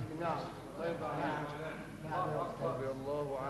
نعم. الله يرضى عليك. نعم. نعم يا أستاذ. رضي الله